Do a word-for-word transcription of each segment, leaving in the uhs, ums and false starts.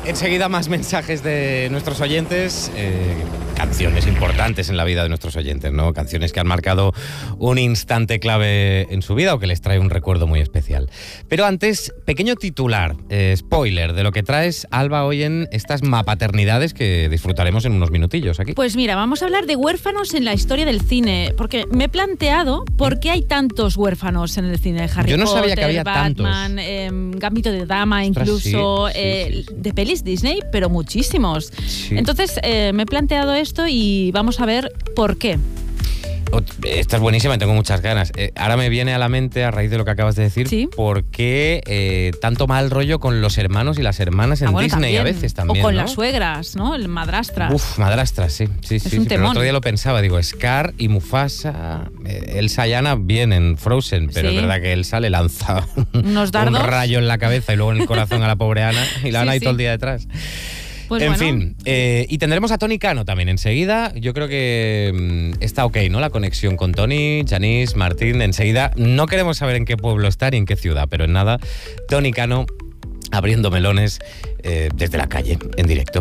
Enseguida más mensajes de nuestros oyentes, eh, canciones importantes en la vida de nuestros oyentes, ¿no? Canciones que han marcado un instante clave en su vida o que les trae un recuerdo muy especial. Pero antes, pequeño titular, eh, spoiler de lo que traes, Alba, hoy en estas mapaternidades que disfrutaremos en unos minutillos aquí. Pues mira, vamos a hablar de huérfanos en la historia del cine, porque me he planteado por qué hay tantos huérfanos en el cine de Harry Yo no Potter, sabía que había Batman, tantos. Eh, Gambito de Dama, Ostras, incluso sí, sí, eh, sí, sí. de pelis Disney, pero muchísimos. Sí. Entonces eh, me he planteado esto y vamos a ver por qué. Esta es buenísima, tengo muchas ganas. Eh, ahora me viene a la mente, a raíz de lo que acabas de decir, ¿Sí? por qué eh, tanto mal rollo con los hermanos y las hermanas en Ah, bueno, Disney también. a veces también, O con ¿no? las suegras, ¿no? El madrastras. Uf, madrastras, sí. sí, sí, un sí. Pero el temón. otro día lo pensaba, digo, Scar y Mufasa, eh, Elsa y Anna bien en Frozen, pero Sí. es verdad que Elsa le lanza Unos dardos. un rayo en la cabeza y luego en el corazón a la pobre Ana, y la Sí, Ana ahí sí. todo el día detrás. Pues en bueno. fin, eh, y tendremos a Tony Cano también enseguida. Yo creo que mm, está ok, ¿no? La conexión con Tony, Janice, Martín. Enseguida no queremos saber en qué pueblo está ni en qué ciudad, pero en nada, Tony Cano abriendo melones eh, desde la calle, en directo.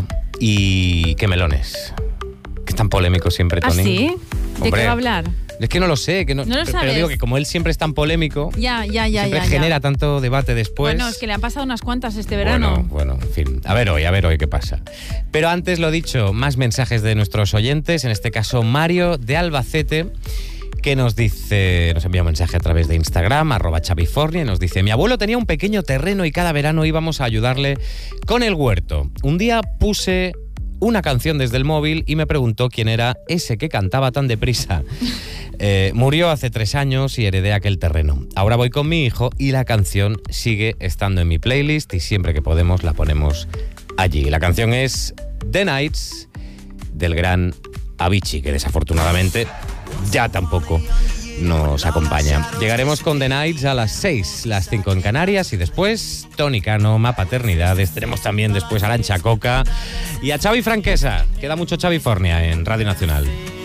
¿Y qué melones? Que es tan polémico siempre, ¿Ah, Tony. sí? ¿De Hombre, qué va a hablar? Es que no lo sé, que no, No lo pero, sabes. pero digo que como él siempre es tan polémico, Ya, ya, ya, siempre ya. genera ya. tanto debate después. Bueno, es que le han pasado unas cuantas este verano. Bueno, bueno, en fin. A ver hoy, a ver hoy qué pasa. Pero antes, lo dicho, más mensajes de nuestros oyentes, en este caso Mario de Albacete, que nos dice, nos envía un mensaje a través de Instagram, arroba chavifornia, y nos dice: mi abuelo tenía un pequeño terreno y cada verano íbamos a ayudarle con el huerto. Un día puse una canción desde el móvil y me preguntó quién era ese que cantaba tan deprisa. Eh, murió hace tres años y heredé aquel terreno. Ahora voy con mi hijo y la canción sigue estando en mi playlist y siempre que podemos la ponemos allí. La canción es The Nights del gran Avicii, que desafortunadamente ya tampoco nos acompaña. Llegaremos con The Nights a las seis, las cinco en Canarias, y después Tony Cano, Mapaternidades. Tenemos también después a Arancha Coca y a Xavi Franquesa. Queda mucho Xavifornia en Radio Nacional.